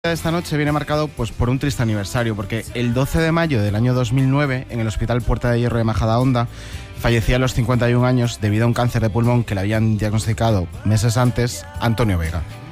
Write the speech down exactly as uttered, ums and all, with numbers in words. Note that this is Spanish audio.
Esta noche viene marcado pues, por un triste aniversario, porque el doce de mayo del año dos mil nueve, en el Hospital Puerta de Hierro de Majadahonda, fallecía a los cincuenta y un años debido a un cáncer de pulmón que le habían diagnosticado meses antes Antonio Vega.